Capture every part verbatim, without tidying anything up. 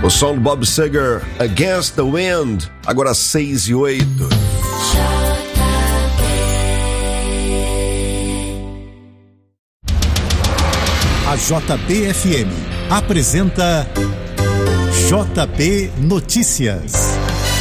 O som do Bob Seger, Against the Wind, agora seis e oito. A J B F M apresenta J B Notícias.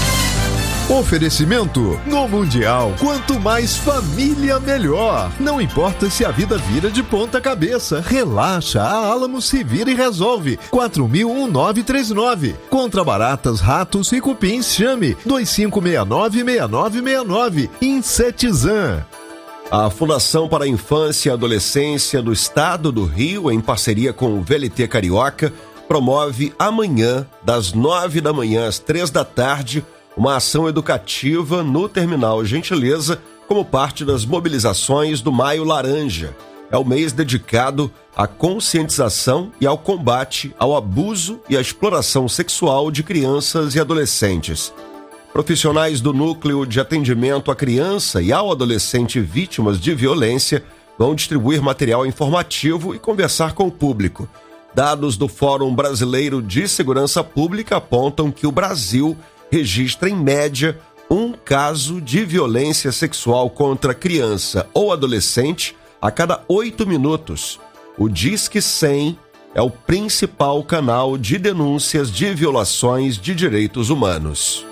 Oferecimento no Mundial. Quanto mais família, melhor. Não importa se a vida vira de ponta cabeça. Relaxa, a Alamos se vira e resolve. quatro mil nove três nove. Contra baratas, ratos e cupins, chame dois cinco seis nove, seis nove seis nove. Insetizan. A Fundação para a Infância e Adolescência do Estado do Rio, em parceria com o V L T Carioca, promove amanhã, das nove da manhã às três da tarde, uma ação educativa no Terminal Gentileza, como parte das mobilizações do Maio Laranja. É o mês dedicado à conscientização e ao combate ao abuso e à exploração sexual de crianças e adolescentes. Profissionais do Núcleo de Atendimento à Criança e ao Adolescente Vítimas de Violência vão distribuir material informativo e conversar com o público. Dados do Fórum Brasileiro de Segurança Pública apontam que o Brasil registra, em média, um caso de violência sexual contra criança ou adolescente a cada oito minutos. O Disque cem é o principal canal de denúncias de violações de direitos humanos.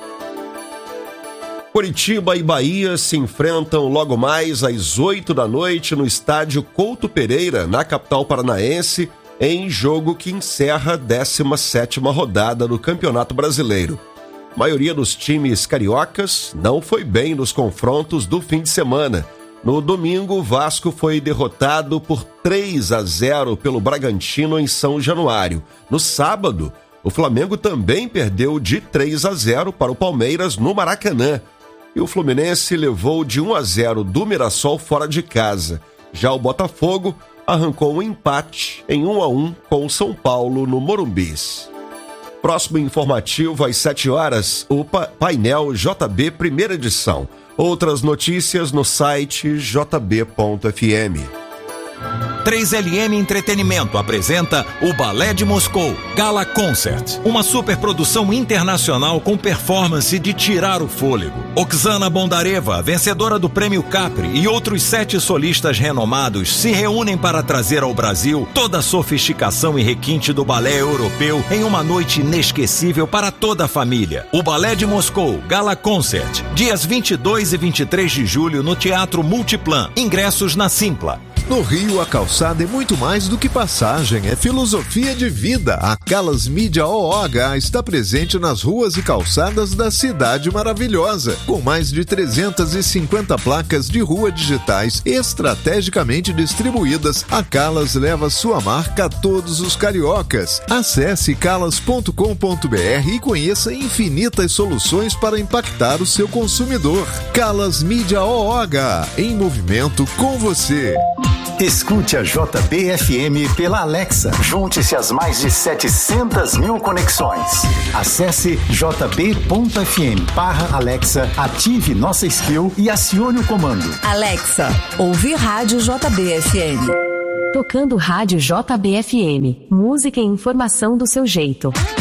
Curitiba e Bahia se enfrentam logo mais às oito da noite no estádio Couto Pereira, na capital paranaense, em jogo que encerra a décima sétima rodada do Campeonato Brasileiro. A maioria dos times cariocas não foi bem nos confrontos do fim de semana. No domingo, o Vasco foi derrotado por três a zero pelo Bragantino em São Januário. No sábado, o Flamengo também perdeu de três a zero para o Palmeiras no Maracanã. E o Fluminense levou de um a zero do Mirassol fora de casa. Já o Botafogo arrancou um empate em um a um com o São Paulo no Morumbis. Próximo informativo às sete horas, o painel J B primeira edição. Outras notícias no site j b ponto f m. três L M Entretenimento apresenta o Balé de Moscou, Gala Concert, uma superprodução internacional com performance de tirar o fôlego. Oksana Bondareva, vencedora do Prêmio Capri, e outros sete solistas renomados se reúnem para trazer ao Brasil toda a sofisticação e requinte do balé europeu em uma noite inesquecível para toda a família. O Balé de Moscou, Gala Concert, dias vinte e dois e vinte e três de julho no Teatro Multiplan. Ingressos na Simpla. No Rio, a calçada é muito mais do que passagem, é filosofia de vida. A Calas Mídia O O H está presente nas ruas e calçadas da cidade maravilhosa, com mais de trezentas e cinquenta placas de rua digitais estrategicamente distribuídas. A Calas leva sua marca a todos os cariocas. Acesse calas ponto com ponto b r e conheça infinitas soluções para impactar o seu consumidor. Calas Mídia O O H, em movimento com você. Escute a J B F M pela Alexa. Junte-se às mais de setecentas mil conexões. Acesse j b ponto f m barra Alexa, ative nossa skill e acione o comando. Alexa, ouve rádio J B F M. Tocando rádio J B F M. Música e informação do seu jeito.